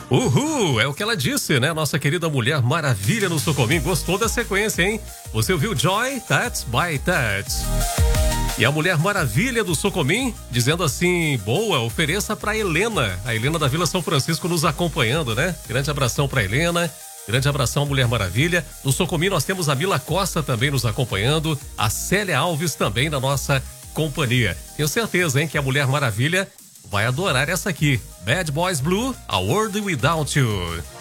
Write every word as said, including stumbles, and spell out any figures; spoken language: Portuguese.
Uhul, é o que ela disse, né? Nossa querida Mulher Maravilha no Socomim. Gostou da sequência, hein? Você ouviu Joy, Touch by Touch. E a Mulher Maravilha do Socomim, dizendo assim, boa, ofereça pra Helena. A Helena da Vila São Francisco nos acompanhando, né? Grande abração pra Helena. Grande abração, Mulher Maravilha. No Socomim nós temos a Mila Costa também nos acompanhando. A Célia Alves também na nossa companhia. Tenho certeza, hein, que a Mulher Maravilha vai adorar essa aqui. Bad Boys Blue, A World Without You.